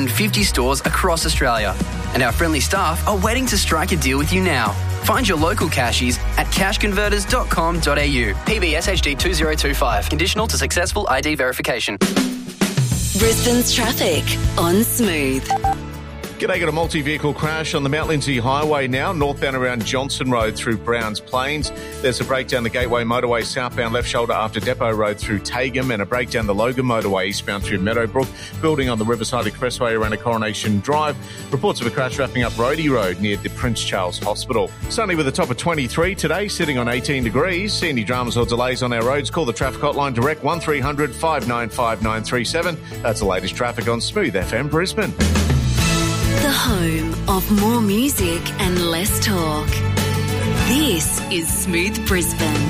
150 stores across Australia. And our friendly staff are waiting to strike a deal with you now. Find your local cashies at cashconverters.com.au. PBS HD 2025. Conditional to successful ID verification. Brisbane's traffic on Smooth. G'day, got a multi-vehicle crash on the Mount Lindesay Highway now, northbound around Johnson Road through Browns Plains. There's a breakdown the Gateway Motorway southbound left shoulder after Depot Road through Tagum, and a breakdown the Logan Motorway eastbound through Meadowbrook, building on the Riverside Expressway around a Coronation Drive. Reports of a crash wrapping up Rhodey Road near the Prince Charles Hospital. Sunny with a top of 23 today, sitting on 18 degrees. See any dramas or delays on our roads, call the traffic hotline direct 1300 595 937. That's the latest traffic on Smooth FM Brisbane. The home of more music and less talk. This is Smooth Brisbane.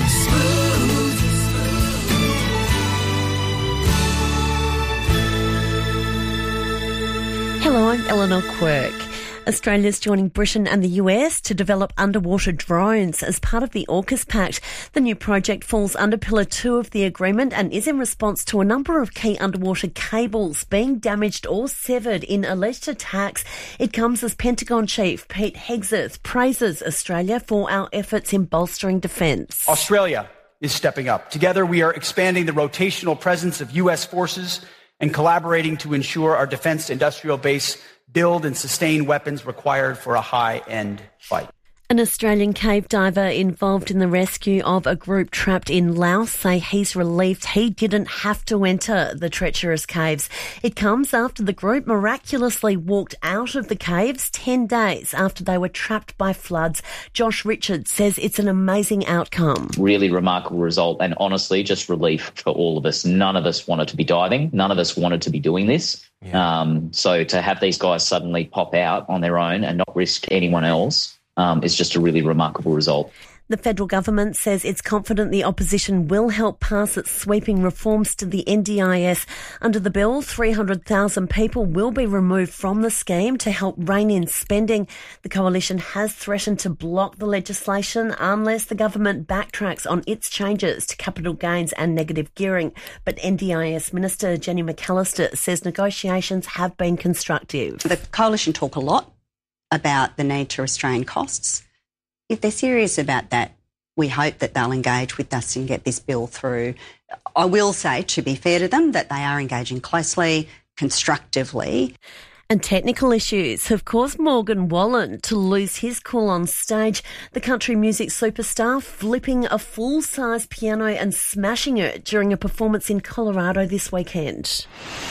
Hello, I'm Eleanor Quirk. Australia's joining Britain and the US to develop underwater drones as part of the AUKUS Pact. The new project falls under Pillar 2 of the agreement and is in response to a number of key underwater cables being damaged or severed in alleged attacks. It comes as Pentagon Chief Pete Hegseth praises Australia for our efforts in bolstering defence. Australia is stepping up. Together we are expanding the rotational presence of US forces and collaborating to ensure our defence industrial base build and sustain weapons required for a high-end fight. An Australian cave diver involved in the rescue of a group trapped in Laos say he's relieved he didn't have to enter the treacherous caves. It comes after the group miraculously walked out of the caves 10 days after they were trapped by floods. Josh Richards says it's an amazing outcome. Really remarkable result, and honestly just relief for all of us. None of us wanted to be diving. None of us wanted to be doing this. Yeah. So to have these guys suddenly pop out on their own and not risk anyone else is just a really remarkable result. The federal government says it's confident the opposition will help pass its sweeping reforms to the NDIS. Under the bill, 300,000 people will be removed from the scheme to help rein in spending. The coalition has threatened to block the legislation unless the government backtracks on its changes to capital gains and negative gearing. But NDIS Minister Jenny McAllister says negotiations have been constructive. The coalition talk a lot about the need to restrain costs. If they're serious about that, we hope that they'll engage with us and get this bill through. I will say, to be fair to them, that they are engaging closely, constructively. And technical issues have caused Morgan Wallen to lose his cool on stage. The country music superstar flipping a full-size piano and smashing it during a performance in Colorado this weekend.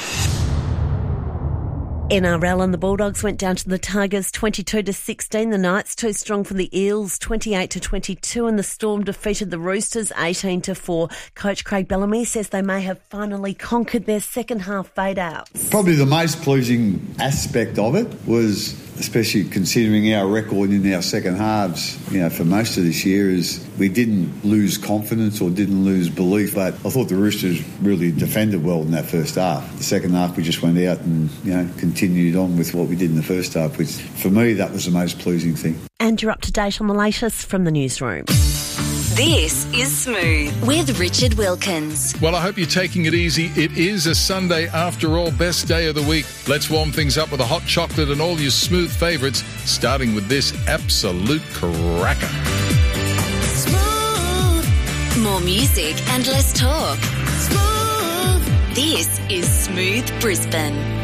NRL and the Bulldogs went down to the Tigers 22-16. The Knights too strong for the Eels 28-22, and the Storm defeated the Roosters 18-4. Coach Craig Bellamy says they may have finally conquered their second half fade outs. Probably the most pleasing aspect of it was, especially considering our record in our second halves, for most of this year, is we didn't lose confidence or didn't lose belief. But I thought the Roosters really defended well in that first half. The second half, we just went out and continued on with what we did in the first half, which for me that was the most pleasing thing. And you're up to date on the latest from the newsroom. This is Smooth with Richard Wilkins. Well, I hope you're taking it easy. It is a Sunday after all, best day of the week. Let's warm things up with a hot chocolate and all your Smooth favourites, starting with this absolute cracker. Smooth. More music and less talk. Smooth. This is Smooth Brisbane.